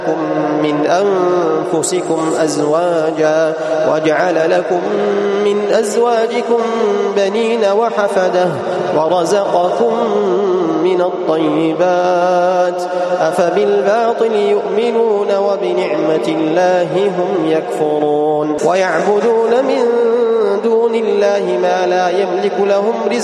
من أنفسكم أزواجا وجعل لكم من أزواجكم بنين وحفدة ورزقكم من الطيبات أفبالباطل يؤمنون وبنعمة الله هم يكفرون ويعبدون من دون الله ما لا يملك لهم رزقا